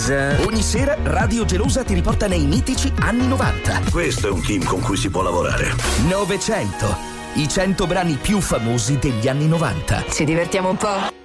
Elisa. Ogni sera Radio Gelosa ti riporta nei mitici anni 90. Questo è un team con cui si può lavorare. 900. I 100 brani più famosi degli anni 90. Ci divertiamo un po'?